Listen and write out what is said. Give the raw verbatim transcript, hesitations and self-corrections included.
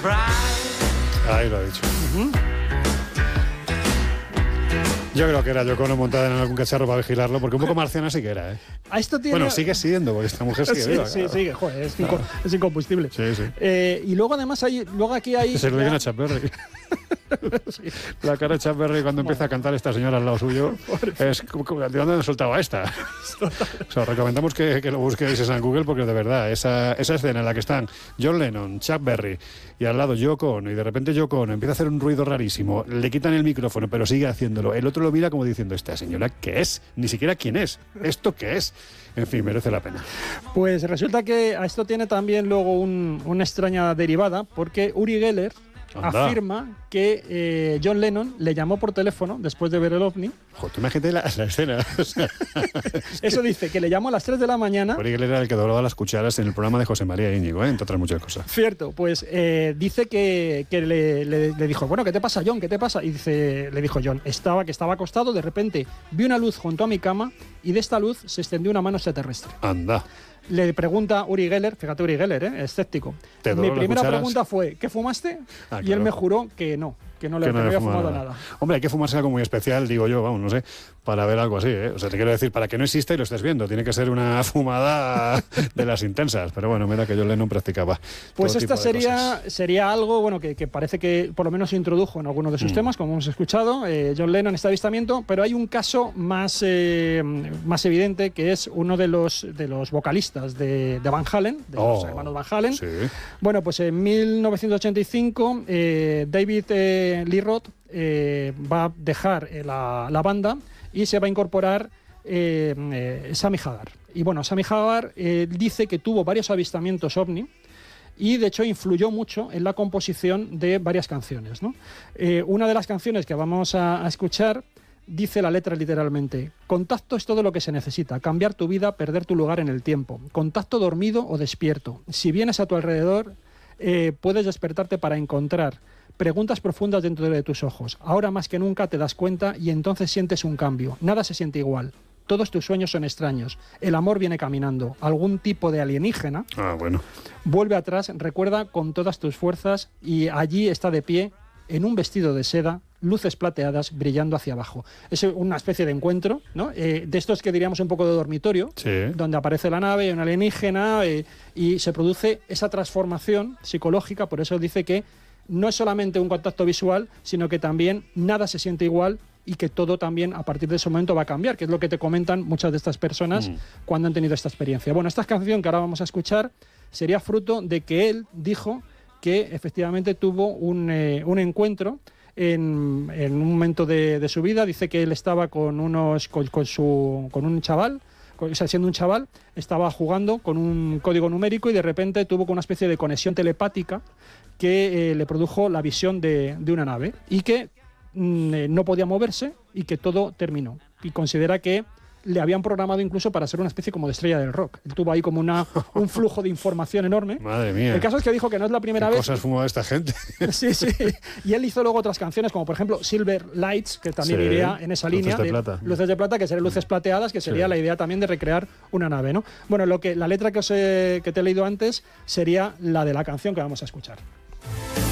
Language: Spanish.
Ahí lo ha dicho. Uh-huh. Yo creo que era Yoko Ono montada en algún cacharro para vigilarlo, porque un poco marciana sí que era, ¿eh? A esto tiene... Bueno, sigue siendo, porque esta mujer sigue sí, viva. Sí, claro. sí, joder, es, claro. inco- es incombustible. Sí, sí. Eh, y luego además hay, luego aquí hay... Se lo digan a Chuck Berry. Sí. La cara de Chuck Berry cuando empieza a cantar esta señora al lado suyo es ¿de dónde han soltado a esta? O sea, recomendamos que, que lo busquéis en Google, porque de verdad esa, esa escena en la que están John Lennon, Chuck Berry y al lado Yoko Ono, y de repente Yoko Ono empieza a hacer un ruido rarísimo, le quitan el micrófono pero sigue haciéndolo, el otro lo mira como diciendo, esta señora ¿qué es? Ni siquiera quién es, ¿esto qué es? En fin, merece la pena. Pues resulta que a esto tiene también luego un, una extraña derivada, porque Uri Geller Anda. afirma que eh, John Lennon le llamó por teléfono después de ver el ovni. Joder, tú imagínate la, la escena. O sea, Eso dice, que le llamó a las tres de la mañana. Uri Geller era el que doblaba las cucharas en el programa de José María Íñigo, ¿eh? Entre otras muchas cosas. Cierto, pues eh, dice que, que le, le, le dijo, bueno, ¿qué te pasa, John? ¿Qué te pasa? Y dice, le dijo John, estaba, que estaba acostado, de repente vi una luz junto a mi cama y de esta luz se extendió una mano extraterrestre. Anda. Le pregunta Uri Geller, fíjate Uri Geller, ¿eh? escéptico. Mi primera pregunta fue, ¿qué fumaste? Ah, claro. Y él me juró que no, que no le, que no que no había fumado nada. nada. Hombre, hay que fumarse algo muy especial, digo yo, vamos, no sé, para ver algo así, ¿eh? O sea, te quiero decir, para que no exista y lo estés viendo, tiene que ser una fumada de las intensas. Pero bueno, mira que John Lennon practicaba. Pues esta sería, sería algo, bueno, que, que parece que por lo menos se introdujo en algunos de sus mm. temas, como hemos escuchado, eh, John Lennon, este avistamiento, pero hay un caso más, eh, más evidente, que es uno de los, de los vocalistas de, de Van Halen, de oh, los hermanos Van Halen. Sí. Bueno, pues en mil novecientos ochenta y cinco, eh, David eh, Lee Roth eh, va a dejar eh, la, la banda y se va a incorporar eh, eh, Sammy Hagar. Y bueno, Sammy Hagar eh, dice que tuvo varios avistamientos ovni y de hecho influyó mucho en la composición de varias canciones, ¿no? Eh, una de las canciones que vamos a, a escuchar dice la letra literalmente: contacto es todo lo que se necesita, cambiar tu vida, perder tu lugar en el tiempo, contacto dormido o despierto, si vienes a tu alrededor eh, puedes despertarte para encontrar preguntas profundas dentro de tus ojos, ahora más que nunca te das cuenta y entonces sientes un cambio, nada se siente igual, todos tus sueños son extraños, el amor viene caminando, algún tipo de alienígena ah, bueno. vuelve atrás, recuerda con todas tus fuerzas y allí está de pie en un vestido de seda, luces plateadas brillando hacia abajo. Es una especie de encuentro, ¿no? Eh, de estos que diríamos un poco de dormitorio, sí. donde aparece la nave, un alienígena, eh, y se produce esa transformación psicológica. Por eso dice que no es solamente un contacto visual, sino que también nada se siente igual y que todo también a partir de ese momento va a cambiar, que es lo que te comentan muchas de estas personas mm. cuando han tenido esta experiencia. Bueno, esta canción que ahora vamos a escuchar sería fruto de que él dijo que efectivamente tuvo un, eh, un encuentro en, en un momento de, de su vida. Dice que él estaba con unos con, con su con un chaval, con, o sea, siendo un chaval, estaba jugando con un código numérico y de repente tuvo una especie de conexión telepática que eh, le produjo la visión de, de una nave y que mm, eh, no podía moverse y que todo terminó. Y considera que le habían programado incluso para ser una especie como de estrella del rock. Él tuvo ahí como una, un flujo de información enorme. Madre mía. El caso es que dijo que no es la primera ¿Qué vez. cosas fumaba esta gente? Sí, sí. Y él hizo luego otras canciones, como por ejemplo Silver Lights, que también sí, iría en esa línea. Luces de plata. De, luces de plata, que serían luces plateadas, que sería sí. la idea también de recrear una nave, ¿no? Bueno, lo que, la letra que, os he, que te he leído antes sería la de la canción que vamos a escuchar.